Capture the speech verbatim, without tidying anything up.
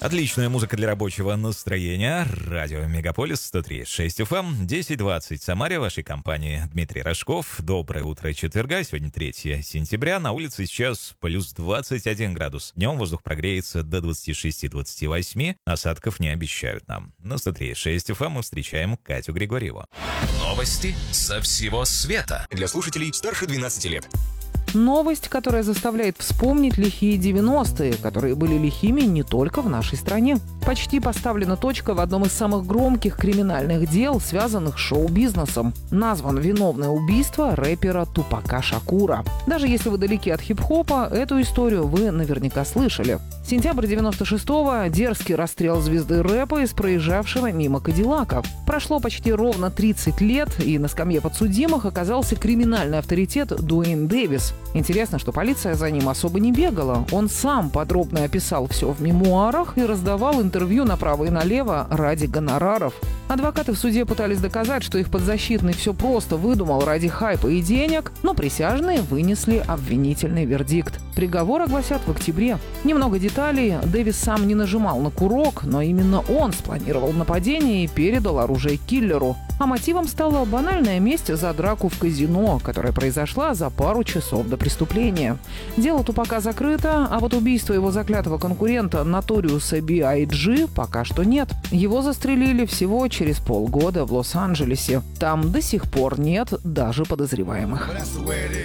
Отличная музыка для рабочего настроения. Радио Мегаполис сто три и шесть эф эм. десять двадцать в Самаре. Вашей компании Дмитрий Рожков. Доброе утро четверга. Сегодня третьего сентября. На улице сейчас плюс двадцать один градус. Днем воздух прогреется до двадцати шести — двадцати восьми. Осадков не обещают нам. На сто три и шесть эф эм мы встречаем Катю Григорьеву. Новости со всего света. Для слушателей старше двенадцати лет. Новость, которая заставляет вспомнить лихие девяностые, которые были лихими не только в нашей стране. Почти поставлена точка в одном из самых громких криминальных дел, связанных с шоу-бизнесом. Назван виновное убийство рэпера Тупака Шакура. Даже если вы далеки от хип-хопа, эту историю вы наверняка слышали. Сентябрь девяносто шестого. Дерзкий расстрел звезды рэпа из проезжавшего мимо Кадиллака. Прошло почти ровно тридцать лет, и на скамье подсудимых оказался криминальный авторитет Дуэйн Дэвис. Интересно, что полиция за ним особо не бегала. Он сам подробно описал все в мемуарах и раздавал интервью направо и налево ради гонораров. Адвокаты в суде пытались доказать, что их подзащитный все просто выдумал ради хайпа и денег, но присяжные вынесли обвинительный вердикт. Приговор огласят в октябре. Немного деталей. Дэвис сам не нажимал на курок, но именно он спланировал нападение и передал оружие киллеру. А мотивом стала банальная месть за драку в казино, которая произошла за пару часов до преступления. Дело Тупака закрыто, а вот убийство его заклятого конкурента Notorious би ай джи пока что нет. Его застрелили всего через полгода в Лос-Анджелесе. Там до сих пор нет даже подозреваемых.